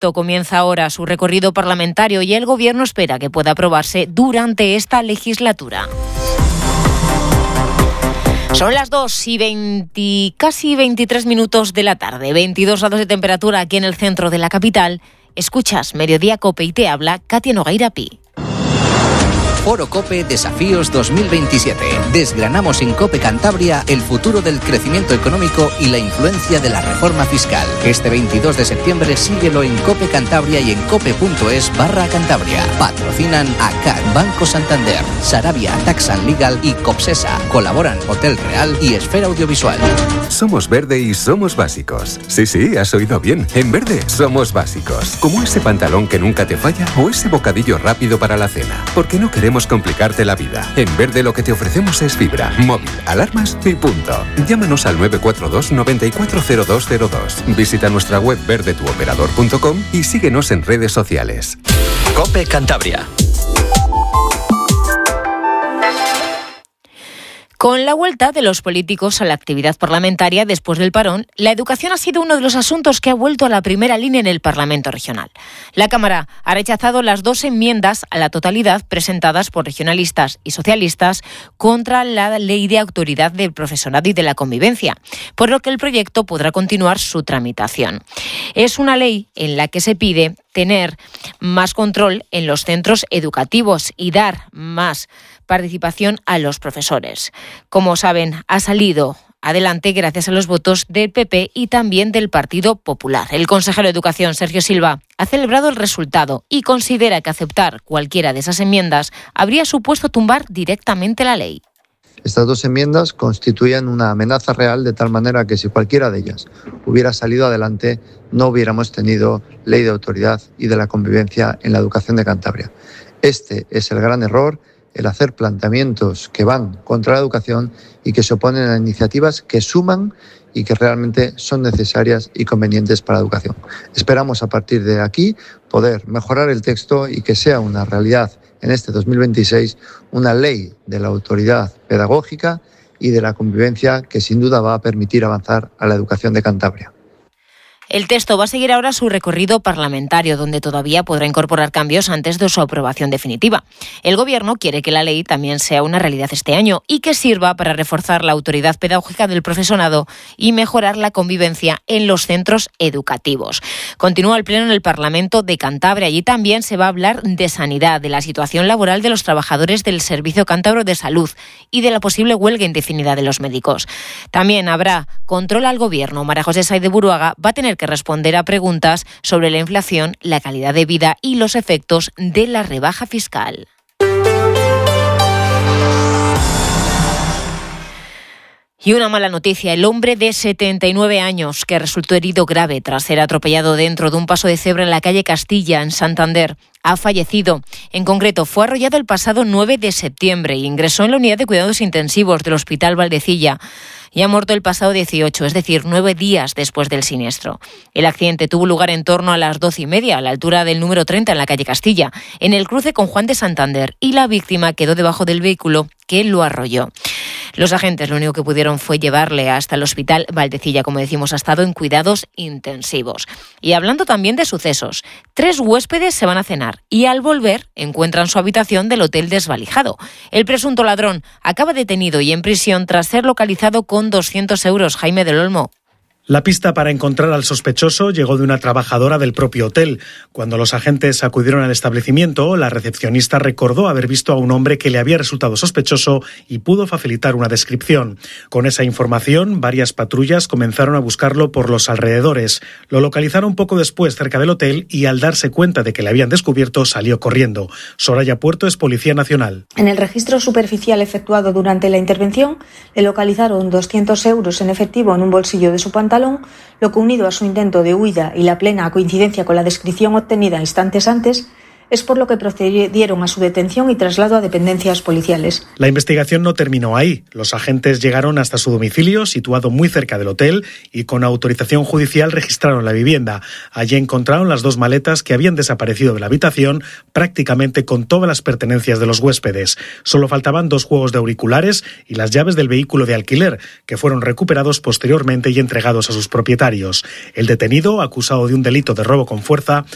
proyecto comienza ahora su recorrido parlamentario y el Gobierno espera que pueda aprobarse durante esta legislatura. Son las 2:20, casi 23 minutos de la tarde, 22 grados de temperatura aquí en el centro de la capital. Escuchas Mediodía COPE y te habla Katia Nogueira Pi. Foro COPE Desafíos 2027. Desgranamos en COPE Cantabria el futuro del crecimiento económico y la influencia de la reforma fiscal. Este 22 de septiembre síguelo en COPE Cantabria y en cope.es/Cantabria. Patrocinan ACAD, Banco Santander, Sarabia, Taxan Legal y Copsesa. Colaboran Hotel Real y Esfera Audiovisual. Somos Verde y somos básicos. Sí, has oído bien. En Verde somos básicos. Como ese pantalón que nunca te falla o ese bocadillo rápido para la cena. Porque no queremos complicarte la vida. En Verde lo que te ofrecemos es fibra, móvil, alarmas y punto. Llámanos al 942 940202. Visita nuestra web verdetuoperador.com y síguenos en redes sociales. COPE Cantabria. Con la vuelta de los políticos a la actividad parlamentaria después del parón, la educación ha sido uno de los asuntos que ha vuelto a la primera línea en el Parlamento regional. La Cámara ha rechazado las 2 enmiendas a la totalidad presentadas por regionalistas y socialistas contra la Ley de Autoridad del Profesorado y de la Convivencia, por lo que el proyecto podrá continuar su tramitación. Es una ley en la que se pide tener más control en los centros educativos y dar más participación a los profesores. Como saben, ha salido adelante gracias a los votos del PP y también del Partido Popular. El consejero de Educación, Sergio Silva, ha celebrado el resultado y considera que aceptar cualquiera de esas enmiendas habría supuesto tumbar directamente la ley. Estas 2 enmiendas constituían una amenaza real, de tal manera que si cualquiera de ellas hubiera salido adelante, no hubiéramos tenido ley de autoridad y de la convivencia en la educación de Cantabria. Este es el gran error, el hacer planteamientos que van contra la educación y que se oponen a iniciativas que suman y que realmente son necesarias y convenientes para la educación. Esperamos a partir de aquí poder mejorar el texto y que sea una realidad en este 2026 una ley de la autoridad pedagógica y de la convivencia que sin duda va a permitir avanzar a la educación de Cantabria. El texto va a seguir ahora su recorrido parlamentario, donde todavía podrá incorporar cambios antes de su aprobación definitiva. El Gobierno quiere que la ley también sea una realidad este año y que sirva para reforzar la autoridad pedagógica del profesorado y mejorar la convivencia en los centros educativos. Continúa el pleno en el Parlamento de Cantabria. Allí también se va a hablar de sanidad, de la situación laboral de los trabajadores del Servicio Cántabro de Salud y de la posible huelga indefinida de los médicos. También habrá control al Gobierno. María José Sáez de Buruaga va a tener que responder a preguntas sobre la inflación, la calidad de vida y los efectos de la rebaja fiscal. Y una mala noticia, el hombre de 79 años que resultó herido grave tras ser atropellado dentro de un paso de cebra en la calle Castilla, en Santander, ha fallecido. En concreto, fue arrollado el pasado 9 de septiembre y ingresó en la unidad de cuidados intensivos del Hospital Valdecilla. Y ha muerto el pasado 18, es decir, 9 días después del siniestro. El accidente tuvo lugar en torno a las 12:30, a la altura del número 30 en la calle Castilla, en el cruce con Juan de Santander, y la víctima quedó debajo del vehículo que lo arrolló. Los agentes lo único que pudieron fue llevarle hasta el Hospital Valdecilla, como decimos, ha estado en cuidados intensivos. Y hablando también de sucesos, 3 huéspedes se van a cenar y al volver encuentran su habitación del hotel desvalijado. El presunto ladrón acaba detenido y en prisión tras ser localizado con 200 euros. Jaime del Olmo. La pista para encontrar al sospechoso llegó de una trabajadora del propio hotel. Cuando los agentes acudieron al establecimiento, la recepcionista recordó haber visto a un hombre que le había resultado sospechoso y pudo facilitar una descripción. Con esa información, varias patrullas comenzaron a buscarlo por los alrededores. Lo localizaron poco después cerca del hotel y al darse cuenta de que le habían descubierto, salió corriendo. Soraya Puerto es Policía Nacional. En el registro superficial efectuado durante la intervención, le localizaron 200 euros en efectivo en un bolsillo de su pantalón, lo que, unido a su intento de huida y la plena coincidencia con la descripción obtenida instantes antes, es por lo que procedieron a su detención y traslado a dependencias policiales. La investigación no terminó ahí. Los agentes llegaron hasta su domicilio, situado muy cerca del hotel, y con autorización judicial registraron la vivienda. Allí encontraron las 2 maletas que habían desaparecido de la habitación, prácticamente con todas las pertenencias de los huéspedes. Solo faltaban 2 juegos de auriculares y las llaves del vehículo de alquiler, que fueron recuperados posteriormente y entregados a sus propietarios. El detenido, acusado de un delito de robo con fuerza,